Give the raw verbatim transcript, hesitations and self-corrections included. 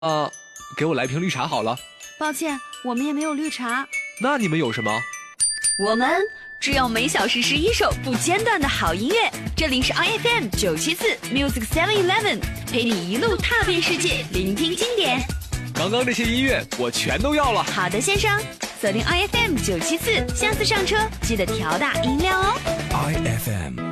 呃，给我来瓶绿茶好了。 抱歉，我们也没有绿茶。 那你们有什么？ 我们只有每小时十一首不间断的好音乐。这里是 I F M 九七四 Music Seven Eleven， 陪你一路踏遍世界，聆听经典。 刚刚这些音乐我全都要了。 好的，先生，锁定 I F M 九七四，下次上车记得调大音量哦。 I F M